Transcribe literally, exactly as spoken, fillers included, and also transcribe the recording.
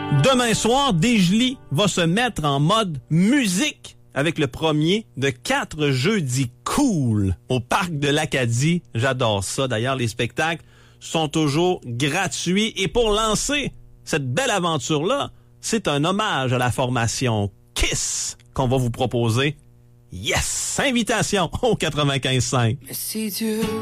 Demain soir, Desjely va se mettre en mode musique avec le premier de quatre jeudis cool au Parc de l'Acadie. J'adore ça. D'ailleurs, les spectacles sont toujours gratuits. Et pour lancer cette belle aventure-là, c'est un hommage à la formation Kiss qu'on va vous proposer. Yes! Invitation au quatre-vingt-quinze cinq. Mais si Dieu